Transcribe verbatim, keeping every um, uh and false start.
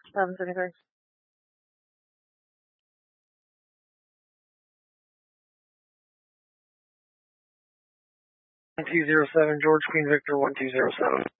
seven seventy-three. one two zero seven, George Queen Victor one two zero seven.